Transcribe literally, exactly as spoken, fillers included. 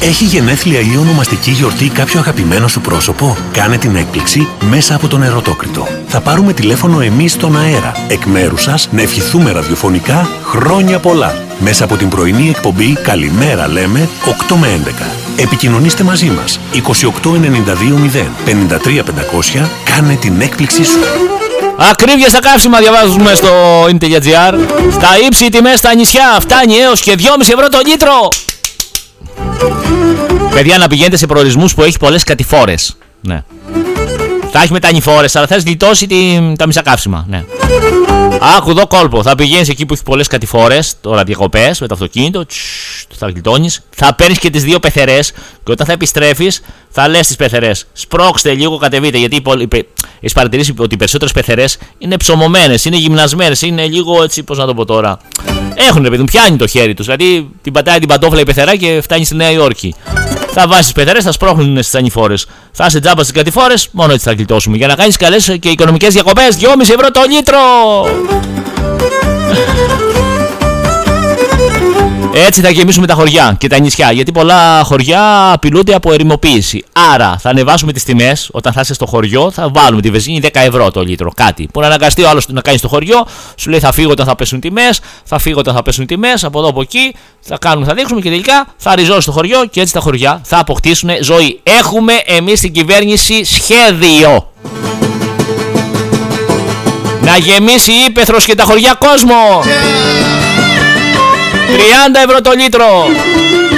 Έχει γενέθλια ή ονομαστική γιορτή κάποιο αγαπημένο σου πρόσωπο? Κάνε την έκπληξη μέσα από τον Ερωτόκριτο. Θα πάρουμε τηλέφωνο εμείς στον αέρα, εκ μέρους σας, να ευχηθούμε ραδιοφωνικά χρόνια πολλά. Μέσα από την πρωινή εκπομπή «Καλημέρα λέμε» οκτώ με έντεκα. Επικοινωνήστε μαζί μας είκοσι οκτώ ενενήντα δύο μηδέν πενήντα τρία πεντακόσια. Κάνε την έκπληξή σου. Ακρίβεια στα καύσιμα διαβάζουμε στο in.gr. Στα ύψη τιμές στα νησιά φτάνει έως και δυόμισι ευρώ το λίτρο. Παιδιά, να πηγαίνετε σε προορισμούς που έχει πολλές κατηφόρες. Ναι. Θα έχει μετανηφόρες, αλλά θα έχει γλιτώσει τη, τα μισά καύσιμα. Ναι. Άκου εδώ κόλπο. Θα πηγαίνεις εκεί που έχει πολλές κατηφόρες, τώρα διακοπές με το αυτοκίνητο, τσ, θα γλιτώνεις. Θα παίρνεις και τις δύο πεθερές και όταν θα επιστρέφεις θα λες στις πεθερές: σπρώξτε λίγο, κατεβείτε. Γιατί έχεις παρατηρήσει ότι οι περισσότερες πεθερές είναι ψωμωμένες, είναι γυμνασμένες, είναι λίγο έτσι, πώς να το πω τώρα. Έχουν ρε παιδί, πιάνει το χέρι τους. Δηλαδή την πατάει την παντόφλα η πεθερά και φτάνει στη Νέα Υόρκη. Θα βάζεις τις πεθερές, θα σπρώχνουν στις ανηφόρες. Θα είσαι τζάμπα στις κατηφόρες, μόνο έτσι θα γλιτώσουμε. Για να κάνεις καλές και οικονομικές διακοπές, δυόμισι ευρώ το λίτρο! Έτσι θα γεμίσουμε τα χωριά και τα νησιά. Γιατί πολλά χωριά απειλούνται από ερημοποίηση. Άρα θα ανεβάσουμε τις τιμές. Όταν θα είσαι στο χωριό, θα βάλουμε τη βενζίνη δέκα ευρώ το λίτρο. Κάτι που να αναγκαστεί ο άλλος να κάνει στο χωριό. Σου λέει: θα φύγω όταν θα πέσουν τιμές. Θα φύγω όταν θα πέσουν τιμές. Από εδώ από εκεί θα κάνουμε, θα δείξουμε και τελικά θα ριζώσει το χωριό. Και έτσι τα χωριά θα αποκτήσουν ζωή. Έχουμε εμείς στην κυβέρνηση σχέδιο. Να γεμίσει η ύπαιθρος και τα χωριά κόσμο. τριάντα ευρώ το λίτρο.